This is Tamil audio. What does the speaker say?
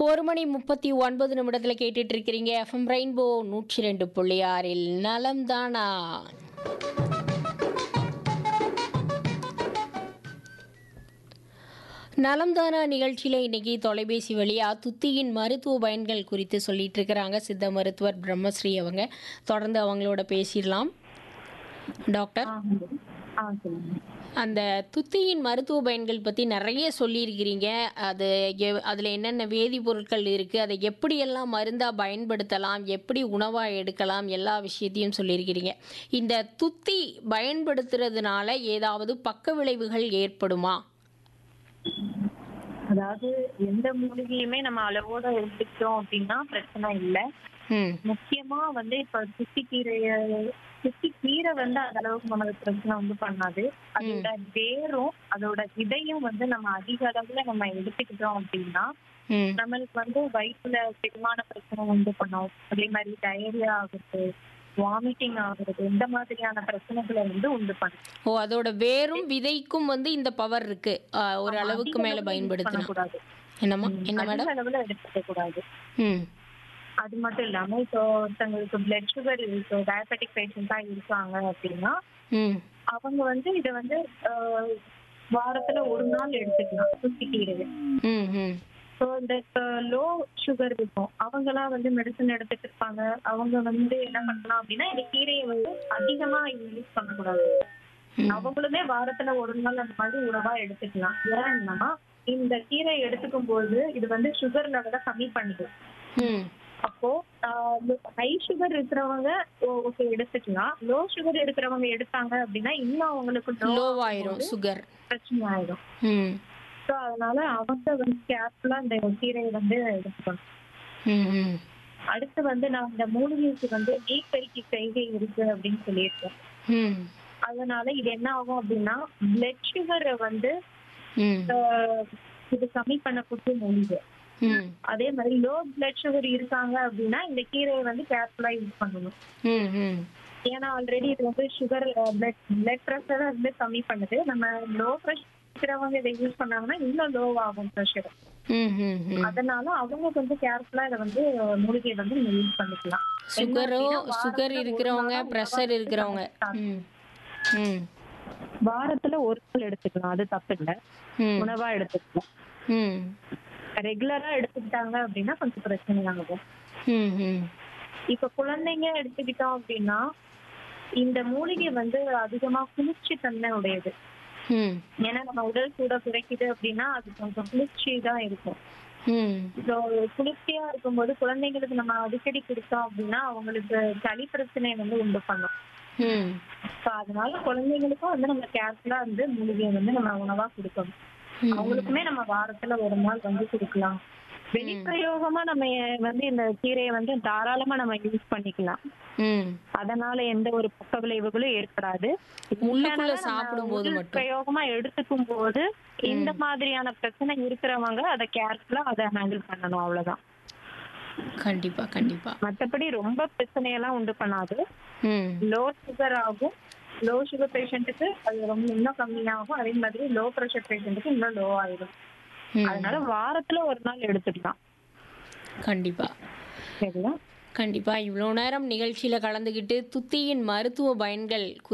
1 மணி 39 நிமிடத்தில் கேட்டுட்டு இருக்கிறீங்க எஃப்எம் ரெயின்போ 102.6 நலம் தானா. நலம்தானா நிகழ்ச்சியில் இன்னைக்கு தொலைபேசி வழியாக துத்தியின் மருத்துவ பயன்கள் குறித்து சொல்லிட்டு இருக்கிறாங்க சித்த மருத்துவர் பிரம்மஸ்ரீ. அவங்க தொடர்ந்து அவங்களோட பேசிடலாம். டாக்டர், அந்த துத்தியின் மருத்துவ பயன்கள் பற்றி நிறைய சொல்லியிருக்கிறீங்க. அதில் என்னென்ன வேதிப்பொருட்கள் இருக்குது, அதை எப்படியெல்லாம் மருந்தாக பயன்படுத்தலாம், எப்படி உணவாக எடுக்கலாம், எல்லா விஷயத்தையும் சொல்லியிருக்கிறீங்க. இந்த துத்தி பயன்படுத்துறதுனால ஏதாவது பக்க விளைவுகள் ஏற்படுமா? அதாவது எந்த மூலிகையுமே நம்ம அளவோட எடுத்துக்கிட்டோம் அப்படின்னா பிரச்சனை இல்லை. முக்கியமா இப்ப கீரை அந்த அளவுக்கு நமக்கு பிரச்சனை பண்ணாது. அதோட வேரும் அதோட விதையும் நம்ம அதிக அளவுல நம்ம எடுத்துக்கிட்டோம் அப்படின்னா நம்மளுக்கு வயிற்றுல செரிமான பிரச்சனை பண்ணோம். அதே மாதிரி டயரியா ஆகுது, வாமிட்டிங் ஆகுறது, இந்த மாதிரியான பிரச்சனைகளை உண்டு பண்ணும். ஓ, அதோட வேரும் விதைக்கும் இந்த பவர் இருக்கு. ஒரு அளவுக்கு மேல பயன்படுத்தணும் கூடாது. என்னமா என்ன மேடம்? அளவுல எடுத்துக்க கூடாது. அது மட்டும் இல்லாம இப்போ ஒருத்தங்களுக்கு பிளட் சுகர் இருக்கு, டயபெட்டிக் பேஷண்டா இருக்காங்க அப்படின்னா அவங்க இத வாரத்துல ஒரு நாள் எடுத்துக்கலாம் துத்திக்கீரை. ஸோ இந்த லோ சுகர் இருக்கும் அவங்க எல்லாம் மெடிசன் எடுத்துட்டு இருப்பாங்க. அவங்க என்ன பண்ணலாம் அப்படின்னா இந்த கீரையை அதிகமா யூஸ் பண்ணக்கூடாது. அவங்களுமே வாரத்துல ஒரு நாள் அந்த மாதிரி உணவா எடுத்துக்கலாம். ஏன்னா இந்த கீரை எடுத்துக்கும் போது இது சுகர் லெவலை கம்மி பண்ணுது. அப்போ ஹை சுகர் இருக்கிறவங்க ஓகே எடுத்துக்கலாம். லோ சுகர் இருக்கிறவங்க எடுத்தாங்க அப்படின்னா இன்னும் அவங்களுக்கு லோவாயிரும், சுகர் பிரச்சனை ஆயிடும். ஸோ அதனால அவங்க கேர்ஃபுல்லா இந்த கீரையை எடுத்துக்கணும். அடுத்து நான் இந்த மூலிகைக்கு நீர்பெருக்கி செய்கை இருக்கு அப்படின்னு சொல்லியிருக்கேன். அதனால இது என்ன ஆகும் அப்படின்னா பிளட் சுகரை இது கம்மி பண்ணக்கூடிய மூலிகை. அதே மாதிரி லோ பிளட் சுகர் இருக்காங்க அப்படின்னா இந்த கீரையை கேர்ஃபுல்லா யூஸ் பண்ணணும். ஏன்னா ஆல்ரெடி இது சுகர் பிளட் ப்ரெஷரை கம்மி பண்ணுது. நம்ம லோ ப்ரெஷர் இருக்கிறவங்க இதை யூஸ் பண்ணாங்கன்னா இன்னும் லோ ஆகும் ப்ரெஷர். அதனால அவங்க கேர்ஃபுல்லா இதை மூலிகை நீங்க யூஸ் பண்ணிக்கலாம். சுகர் இருக்கிறவங்க, பிரஷர் இருக்கிறவங்க வாரத்துல ஒரு நாள் எடுத்துக்கலாம், அது தப்பு இல்லை. உணவா எடுத்துக்கலாம். ரெகுலரா எடுத்துக்கிட்டாங்க அப்படின்னா கொஞ்சம் பிரச்சனை ஆகும். இப்ப குழந்தைங்க எடுத்துக்கிட்டோம் அப்படின்னா இந்த மூலிகை அதிகமா குளிர்ச்சி தன்மை உடையது. ஏன்னா நம்ம உடல் சூட குறைக்குது அப்படின்னா அது கொஞ்சம் குளிர்ச்சி தான் இருக்கும். குளிர்ச்சியா இருக்கும்போது குழந்தைங்களுக்கு நம்ம அடிக்கடி கொடுத்தோம் அப்படின்னா அவங்களுக்கு சளி பிரச்சனை உண்டு பண்ணும். அதனால குழந்தைங்களுக்கும் நம்ம கேர்ஃபுல்லா மூலிகையை நம்ம உணவா கொடுக்கணும். அவங்களுக்குமே நம்ம வாரத்துல ஒரு நாள் கொடுக்கலாம். வெளிப்பிரயோகமா நம்ம இந்த கீரையை தாராளமா நம்ம யூஸ் பண்ணிக்கலாம். அதனால எந்த ஒரு பக்க விளைவுகளும் ஏற்படாது. சாப்பிடும் போது பிரயோகமா எடுத்துக்கும் போது இந்த மாதிரியான பிரச்சனை இருக்கிறவங்க அதை கேர்ஃபுல்லா அதை ஹேண்டில் பண்ணணும். அவ்வளவுதான். கண்டிப்பா கண்டிப்பா. மற்றபடி ரொம்ப பிரச்சனையெல்லாம் உண்டு பண்ணாது. லோ சுகர் ஆகும். லோ சுகர் பேஷண்ட்டுக்கு அது ரொம்ப இன்னும் கம்மியாகும். அதே மாதிரி லோ ப்ரெஷர் பேஷண்ட்டுக்கு இன்னும் லோ ஆயிடும். அதனால வாரத்துல ஒரு நாள் எடுத்துக்கலாம். கண்டிப்பா சரியா? கண்டிப்பா. இவ்வளோ நேரம் நிகழ்ச்சியில கலந்துக்கிட்டு துத்தியின் மருத்துவ பயன்கள்